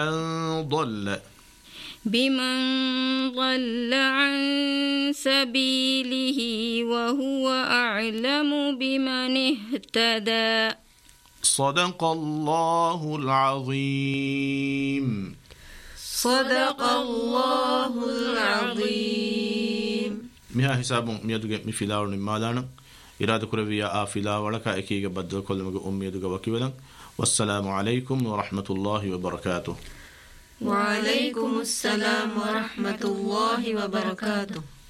ضل بمن ضل عن سبيله وهو أعلم بمن اهتدى. صدق الله العظيم. صدق الله العظيم. مها حساب ميدوغ مفيلاور نمالان إرادة كروية آفلا ولكا إكيغ بدل كل مغ أميدوغ وكيولا. والسلام عليكم ورحمة الله وبركاته. وعليكم السلام ورحمة الله وبركاته.